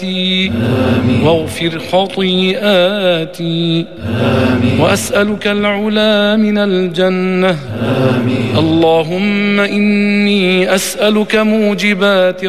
واغفر خطيئاتي وأسألك العلا من الجنة. اللهم إني أسألك موجبات